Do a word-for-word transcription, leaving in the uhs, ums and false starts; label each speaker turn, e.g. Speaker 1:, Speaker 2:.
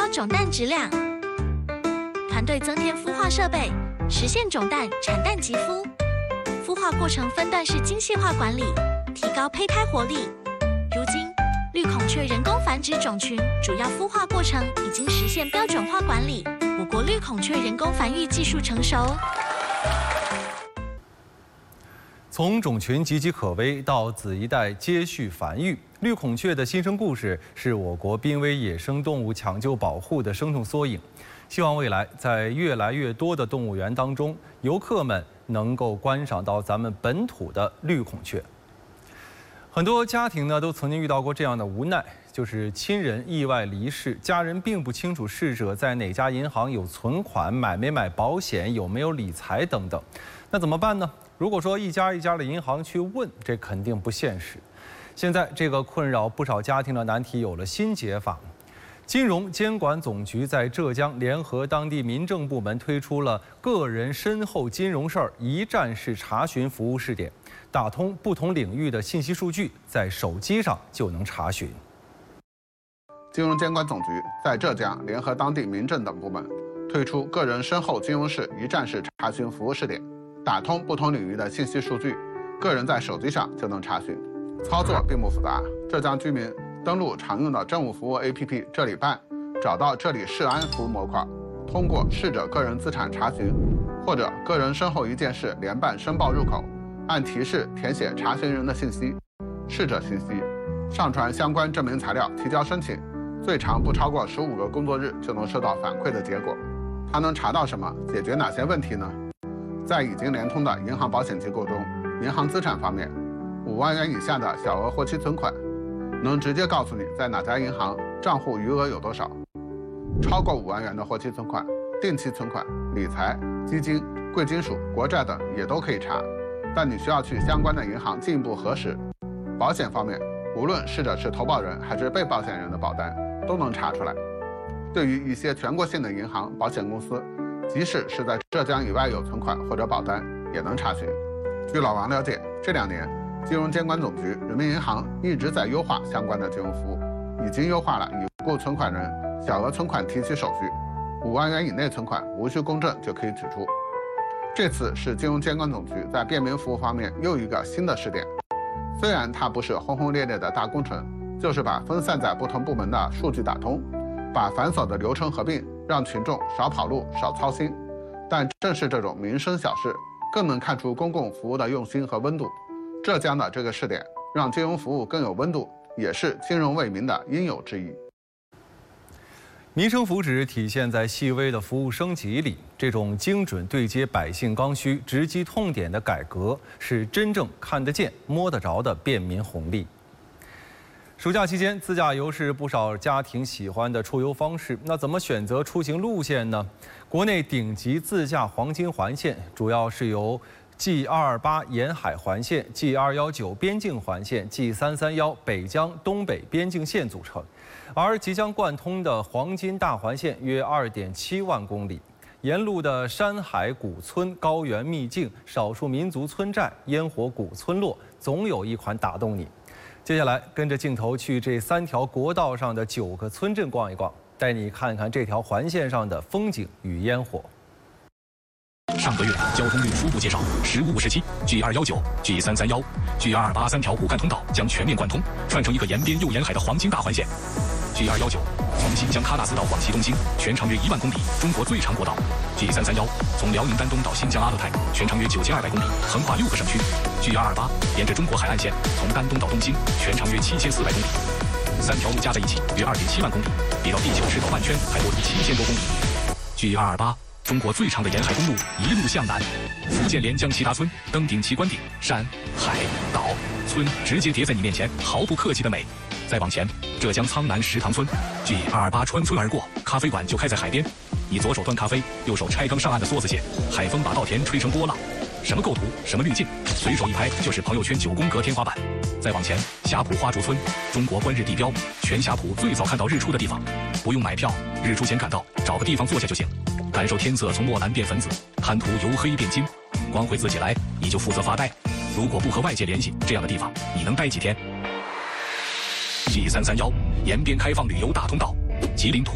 Speaker 1: 高种蛋质量。团队增添孵化设备，实现种蛋产蛋即孵。孵化过程分段式精细化管理，提高胚胎活力。如今，绿孔雀人工繁殖种群主要孵化过程已经实现标准化管理，我国绿孔雀人工繁育技术成熟。
Speaker 2: 从种群岌岌可危到子一代接续繁育，绿孔雀的新生故事是我国濒危野生动物抢救保护的生动缩影。希望未来在越来越多的动物园当中，游客们能够观赏到咱们本土的绿孔雀。很多家庭呢都曾经遇到过这样的无奈，就是亲人意外离世，家人并不清楚逝者在哪家银行有存款、买没买保险、有没有理财等等。那怎么办呢？如果说一家一家的银行去问，这肯定不现实。现在这个困扰不少家庭的难题有了新解法。金融监管总局在浙江联合当地民政部门推出了个人身后金融事儿一站式查询服务试点，打通不同领域的信息数据，在手机上就能查询。
Speaker 3: 金融监管总局在浙江联合当地民政等部门推出个人身后金融事一站式查询服务试点，打通不同领域的信息数据，个人在手机上就能查询。操作并不复杂，浙江居民登录常用的政务服务 A P P 这里办，找到这里市安服务模块，通过逝者个人资产查询或者个人身后一件事联办申报入口，按提示填写查询人的信息、逝者信息，上传相关证明材料提交申请，最长不超过十五个工作日就能收到反馈的结果。它能查到什么？解决哪些问题呢？在已经联通的银行保险机构中，银行资产方面，五万元以下的小额活期存款，能直接告诉你在哪家银行账户余额有多少；超过五万元的活期存款、定期存款、理财、基金、贵金属、国债等也都可以查，但你需要去相关的银行进一步核实。保险方面，无论逝者是投保人还是被保险人的保单，都能查出来。对于一些全国性的银行、保险公司，即使是在浙江以外有存款或者保单，也能查询。据老王了解，这两年金融监管总局、人民银行一直在优化相关的金融服务，已经优化了已故存款人小额存款提取手续，五万元以内存款无需公证就可以取出。这次是金融监管总局在便民服务方面又一个新的试点。虽然它不是轰轰烈烈的大工程，就是把分散在不同部门的数据打通，把繁琐的流程合并，让群众少跑路、少操心。但正是这种民生小事，更能看出公共服务的用心和温度。浙江的这个试点，让金融服务更有温度，也是金融为民的应有之义。
Speaker 2: 民生福祉体现在细微的服务升级里，这种精准对接百姓刚需、直击痛点的改革，是真正看得见、摸得着的便民红利。暑假期间，自驾游是不少家庭喜欢的出游方式。那怎么选择出行路线呢？国内顶级自驾黄金环线主要是由 G 二二八沿海环线、G 二一九边境环线、G 三三一北疆东北边境线组成，而即将贯通的黄金大环线约 二点七万公里。沿路的山海古村、高原秘境、少数民族村寨、烟火古村落，总有一款打动你。接下来，跟着镜头去这三条国道上的九个村镇逛一逛，带你看看这条环线上的风景与烟火。
Speaker 4: 上个月，交通运输部介绍，十五时期 G 二一九、G 三三一、G 二二八三条骨干通道将全面贯通，串成一个沿边又沿海的黄金大环线。G 二一九从新疆喀纳斯到广西东兴，全长约一万公里，中国最长国道。G 三三一从辽宁丹东到新疆阿勒泰，全长约九千二百公里，横跨六个省区。G 二二八沿着中国海岸线，从丹东到东兴，全长约七千四百公里。三条路加在一起约二点七万公里，比到地球赤道半圈还多出七千多公里。G 二二八中国最长的沿海公路一路向南，福建连江齐达村登顶奇观顶，山海岛村直接叠在你面前，毫不客气的美。再往前，浙江苍南石塘村 G 二二八穿村而过，咖啡馆就开在海边，你左手端咖啡，右手拆更上岸的梭子蟹，海风把稻田吹成波浪，什么构图什么滤镜，随手一拍就是朋友圈九宫格天花板。再往前，霞浦花烛村，中国观日地标，全霞浦最早看到日出的地方，不用买票，日出前赶到，找个地方坐下就行，感受天色从墨蓝变粉紫，滩涂由黑变金，光会自己来，你就负责发呆。如果不和外界联系，这样的地方你能待几天？ G 三三一沿边开放旅游大通道，吉林土